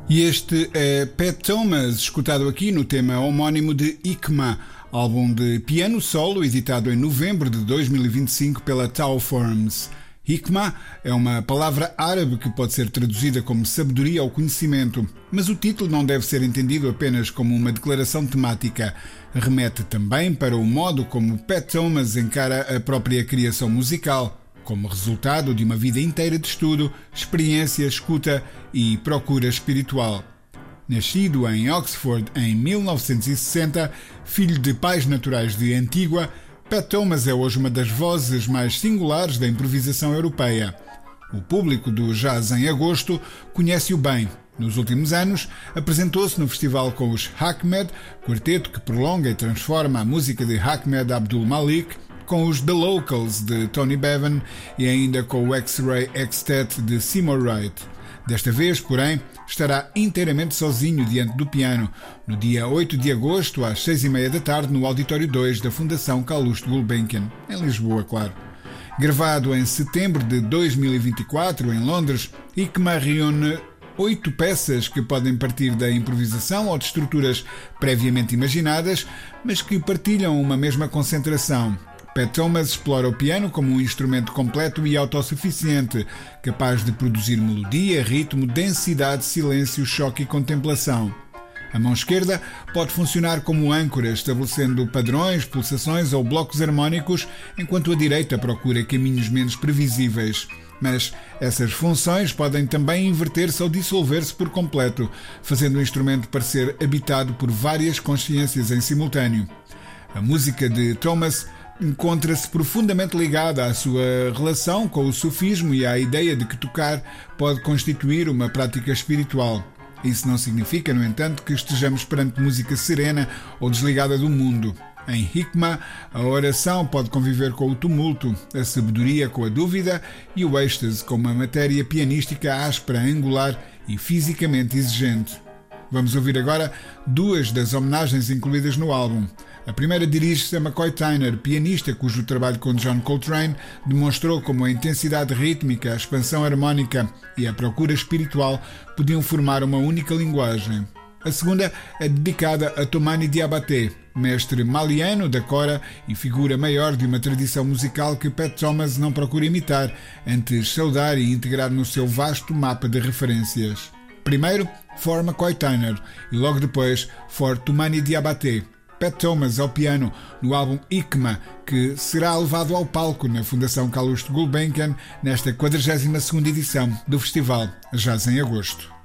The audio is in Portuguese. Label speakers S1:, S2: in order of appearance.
S1: E este é Pat Thomas, escutado aqui no tema homónimo de Hikmah, álbum de piano solo editado em novembro de 2025 pela Tau Forms. Hikmah é uma palavra árabe que pode ser traduzida como sabedoria ou conhecimento, mas o título não deve ser entendido apenas como uma declaração temática. Remete também para o modo como Pat Thomas encara a própria criação musical, como resultado de uma vida inteira de estudo, experiência, escuta e procura espiritual. Nascido em Oxford em 1960, filho de pais naturais de Antigua, Pat Thomas é hoje uma das vozes mais singulares da improvisação europeia. O público do Jazz em Agosto conhece-o bem. Nos últimos anos, apresentou-se no festival com os Ahmed, quarteto que prolonga e transforma a música de Ahmed Abdul Malik, com os The Locals de Tony Bevan e ainda com o X-Ray Extet de Seymour Wright. Desta vez, porém, estará inteiramente sozinho diante do piano, no dia 8 de agosto, às 6h30 da tarde, no Auditório 2 da Fundação Calouste Gulbenkian, em Lisboa, claro. Gravado em setembro de 2024, em Londres, Hikmah reúne 8 peças que podem partir da improvisação ou de estruturas previamente imaginadas, mas que partilham uma mesma concentração. Pat Thomas explora o piano como um instrumento completo e autossuficiente, capaz de produzir melodia, ritmo, densidade, silêncio, choque e contemplação. A mão esquerda pode funcionar como âncora, estabelecendo padrões, pulsações ou blocos harmónicos, enquanto a direita procura caminhos menos previsíveis. Mas essas funções podem também inverter-se ou dissolver-se por completo, fazendo o instrumento parecer habitado por várias consciências em simultâneo. A música de Thomas encontra-se profundamente ligada à sua relação com o sufismo e à ideia de que tocar pode constituir uma prática espiritual. Isso não significa, no entanto, que estejamos perante música serena ou desligada do mundo. Em Hikmah, a oração pode conviver com o tumulto, a sabedoria com a dúvida e o êxtase com uma matéria pianística áspera, angular e fisicamente exigente. Vamos ouvir agora 2 das homenagens incluídas no álbum. A primeira dirige-se a McCoy Tyner, pianista cujo trabalho com John Coltrane demonstrou como a intensidade rítmica, a expansão harmónica e a procura espiritual podiam formar uma única linguagem. A segunda é dedicada a Toumani Diabaté, mestre maliano da cora e figura maior de uma tradição musical que Pat Thomas não procura imitar, antes saudar e integrar no seu vasto mapa de referências. Primeiro, for McCoy Tyner e logo depois, for Toumani Diabaté. Pat Thomas ao piano no álbum Hikmah, que será levado ao palco na Fundação Calouste Gulbenkian nesta 42ª edição do Festival Jazz em Agosto.